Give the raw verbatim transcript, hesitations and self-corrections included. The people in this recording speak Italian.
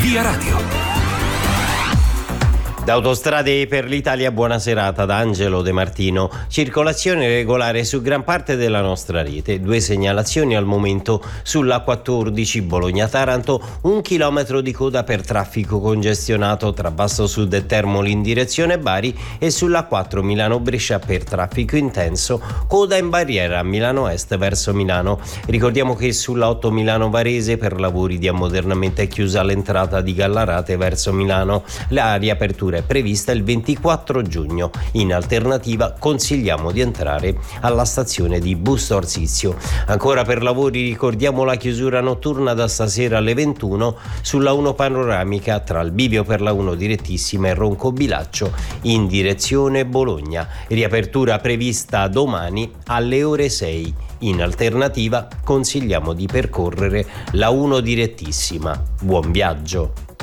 Via Radio. Da Autostrade per l'Italia, buona serata da Angelo De Martino. Circolazione regolare su gran parte della nostra rete. Due segnalazioni al momento sulla quattordici Bologna-Taranto, un chilometro di coda per traffico congestionato tra Basso Sud e Termoli in direzione Bari, e sulla quattro Milano-Brescia per traffico intenso, coda in barriera a Milano Est verso Milano. Ricordiamo che sulla otto Milano-Varese per lavori di ammodernamento è chiusa l'entrata di Gallarate verso Milano. La riapertura è prevista il ventiquattro giugno. In alternativa consigliamo di entrare alla stazione di Busto Arsizio. Ancora per lavori ricordiamo la chiusura notturna da stasera alle ventuno sulla uno panoramica tra il bivio per la uno direttissima e Ronco Bilaccio in direzione Bologna. Riapertura prevista domani alle ore sei. In alternativa consigliamo di percorrere la uno direttissima. Buon viaggio!